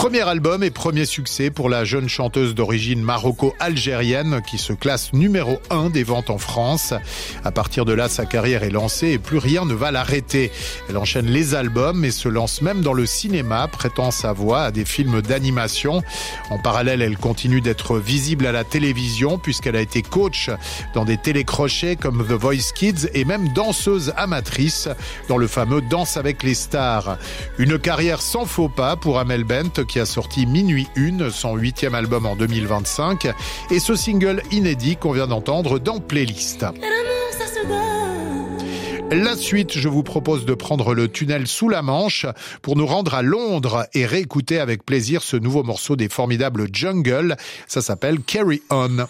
Premier album et premier succès pour la jeune chanteuse d'origine maroco-algérienne qui se classe numéro 1 des ventes en France. À partir de là, sa carrière est lancée et plus rien ne va l'arrêter. Elle enchaîne les albums et se lance même dans le cinéma, prêtant sa voix à des films d'animation. En parallèle, elle continue d'être visible à la télévision puisqu'elle a été coach dans des télécrochets comme The Voice Kids et même danseuse amatrice dans le fameux Danse avec les stars. Une carrière sans faux pas pour Amel Bent qui a sorti Minuit 1, son 8e album en 2025 et ce single inédit qu'on vient d'entendre dans Playlist. La suite, je vous propose de prendre le tunnel sous la Manche pour nous rendre à Londres et réécouter avec plaisir ce nouveau morceau des formidables Jungle. Ça s'appelle Carry On.